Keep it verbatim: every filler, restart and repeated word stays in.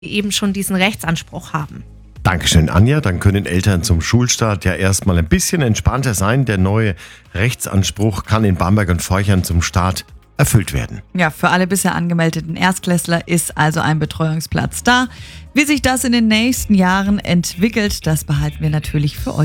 eben schon diesen Rechtsanspruch haben. Dankeschön, Anja. Dann können Eltern zum Schulstart ja erstmal ein bisschen entspannter sein. Der neue Rechtsanspruch kann in Bamberg und Forchern zum Start erfüllt werden. Ja, für alle bisher angemeldeten Erstklässler ist also ein Betreuungsplatz da. Wie sich das in den nächsten Jahren entwickelt, das behalten wir natürlich für euch.